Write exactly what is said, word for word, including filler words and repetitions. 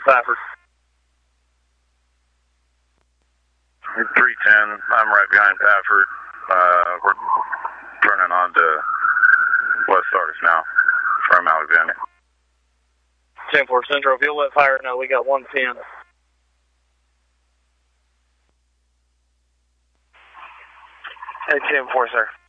Pafford. three ten, I'm right behind Pafford. Uh, we're turning on to West Sardis now from Alexander. ten four Central, if you'll let fire know, we got one ten. Hey, ten four, sir.